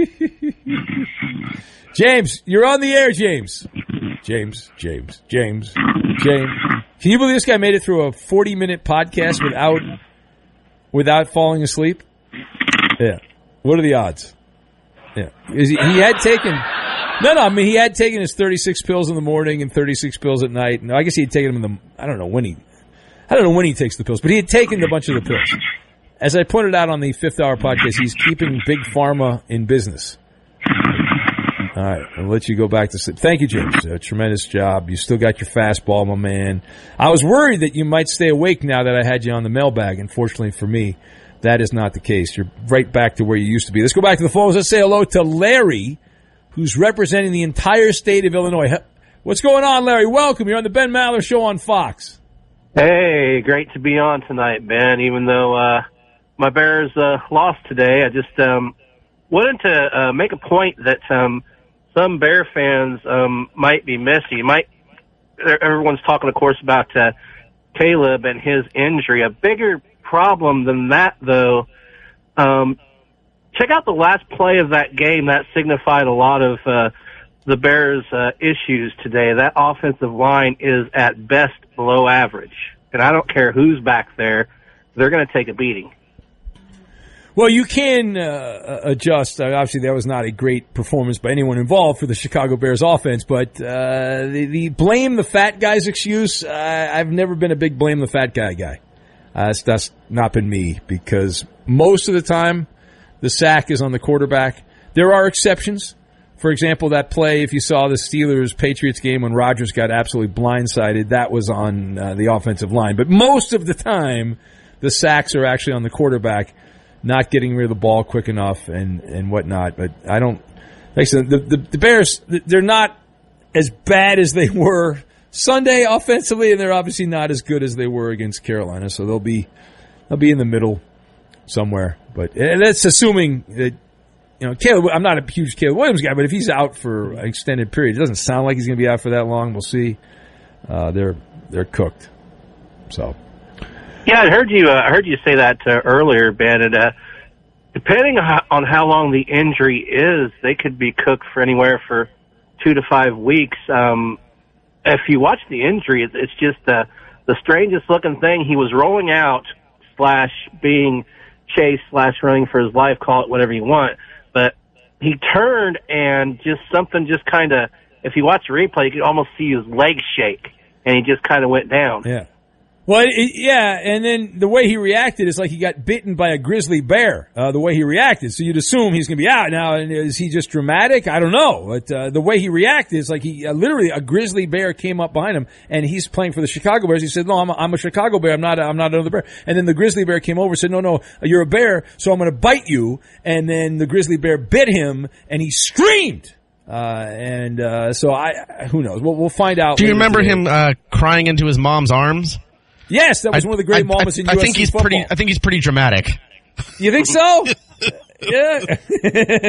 James, you're on the air, James. James. Can you believe this guy made it through a 40-minute podcast without falling asleep? Yeah. What are the odds? Yeah. He had taken... No, I mean, he had taken his 36 pills in the morning and 36 pills at night. No, I guess he had taken them I don't know when he takes the pills, but he had taken a bunch of the pills. As I pointed out on the Fifth Hour podcast, he's keeping Big Pharma in business. All right, I'll let you go back to sleep. Thank you, James. Tremendous job. You still got your fastball, my man. I was worried that you might stay awake now that I had you on the mailbag. Unfortunately for me, that is not the case. You're right back to where you used to be. Let's go back to the phones. Let's say hello to Larry, who's representing the entire state of Illinois. What's going on, Larry? Welcome. You're on the Ben Maller Show on Fox. Hey, great to be on tonight, Ben. Even though my Bears lost today, I just wanted to make a point that some Bear fans might be missing. Everyone's talking, of course, about Caleb and his injury. A bigger problem than that, though, check out the last play of that game. That signified a lot of the Bears' issues today. That offensive line is at best below average. And I don't care who's back there. They're going to take a beating. Well, you can adjust. Obviously, that was not a great performance by anyone involved for the Chicago Bears offense, but the blame the fat guys excuse, I've never been a big blame the fat guy. That's not been me, because most of the time, the sack is on the quarterback. There are exceptions. For example, that play, if you saw the Steelers-Patriots game when Rodgers got absolutely blindsided, that was on the offensive line. But most of the time, the sacks are actually on the quarterback, not getting rid of the ball quick enough and whatnot. But I don't – like I said, the Bears, they're not as bad as they were Sunday offensively, and they're obviously not as good as they were against Carolina. So they'll be in the middle somewhere. But that's assuming that, you know, Caleb, I'm not a huge Caleb Williams guy, but if he's out for an extended period, it doesn't sound like he's going to be out for that long. We'll see. They're cooked. So. Yeah, I heard you say that earlier, Ben. And depending on how long the injury is, they could be cooked for anywhere for 2 to 5 weeks. If you watch the injury, it's just the strangest looking thing. He was rolling out / being chased / running for his life. Call it whatever you want. But he turned and something kind of, if you watch the replay, you could almost see his legs shake, and he just kind of went down. Yeah. Well, and then the way he reacted is like he got bitten by a grizzly bear, the way he reacted. So you'd assume he's going to be out. Now, is he just dramatic? I don't know. But the way he reacted is like he literally, a grizzly bear came up behind him, and he's playing for the Chicago Bears. He said, no, I'm a Chicago Bear. I'm not another bear. And then the grizzly bear came over and said, no, you're a bear, so I'm going to bite you. And then the grizzly bear bit him, and he screamed. So who knows? We'll find out. Do you remember him crying into his mom's arms? Yes, that was one of the great moments in UFC football. I think he's pretty dramatic. You think so? Yeah.